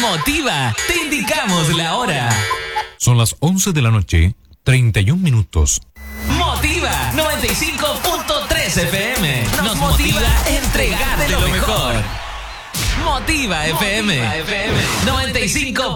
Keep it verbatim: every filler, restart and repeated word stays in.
Motiva, te indicamos la hora. Son las once de la noche, treinta y un minutos. Motiva noventa y cinco punto tres F M. Nos motiva a entregarte lo mejor. Motiva F M noventa y cinco